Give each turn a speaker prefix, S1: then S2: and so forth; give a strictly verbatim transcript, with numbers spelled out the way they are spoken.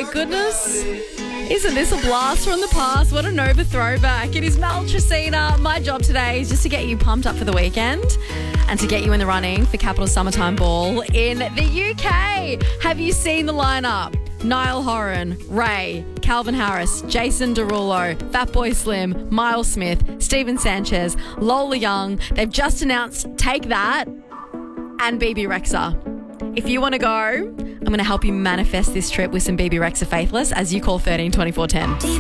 S1: my goodness. Isn't this a blast from the past? What a Nova throwback. It is Mel Tracina. My job today is just to get you pumped up for the weekend and to get you in the running for Capital Summertime Ball in the U K. Have you seen the lineup? Niall Horan, Ray, Calvin Harris, Jason Derulo, Fatboy Slim, Miles Smith, Steven Sanchez, Lola Young. They've just announced Take That and B B Rexa. If you want to go, I'm going to help you manifest this trip with some B B Rexa Faithless as you call thirteen twenty-four ten.